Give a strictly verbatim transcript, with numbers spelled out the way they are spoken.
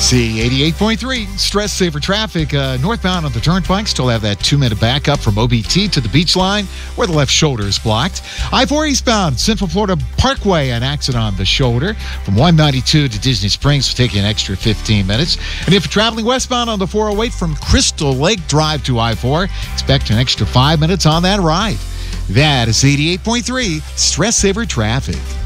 See, eighty-eight point three, stress saver traffic. Uh, northbound on the turnpike, still have that two-minute backup from O B T to the beach line where the left shoulder is blocked. I four eastbound, Central Florida Parkway, an accident on the shoulder. From one ninety-two to Disney Springs will take you an extra fifteen minutes. And if you're traveling westbound on the four oh eight from Crystal Lake Drive to I four, expect an extra five minutes on that ride. That is eighty-eight point three, stress saver traffic.